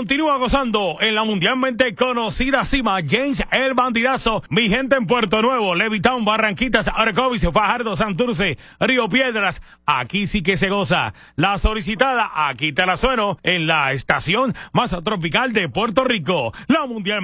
continúa gozando en la mundialmente conocida cima James el Bandidazo. Mi gente en Puerto Nuevo, Levitown, Barranquitas, Orocovis, Fajardo, Santurce, Río Piedras. Aquí sí que se goza. La solicitada, aquí te la sueno, en la estación más tropical de Puerto Rico. La mundial